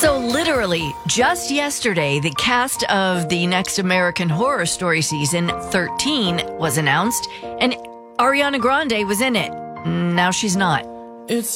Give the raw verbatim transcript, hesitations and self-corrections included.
So literally, just yesterday, the cast of the next American Horror Story season, thirteen, was announced, and Ariana Grande was in it. Now she's not. It's